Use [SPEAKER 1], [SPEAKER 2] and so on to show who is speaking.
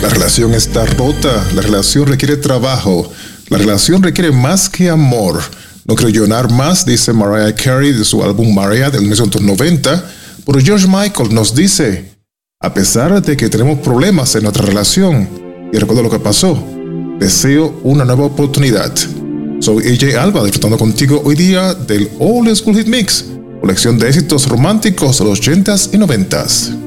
[SPEAKER 1] La relación está rota, la relación requiere trabajo, la relación requiere más que amor. No quiero llorar más, dice Mariah Carey de su álbum Maria del 1990, pero George Michael nos dice, a pesar de que tenemos problemas en nuestra relación, y recuerdo lo que pasó, deseo una nueva oportunidad. Soy AJ Alba, disfrutando contigo hoy día del Old School Hit Mix, colección de éxitos románticos de los 80s y 90s.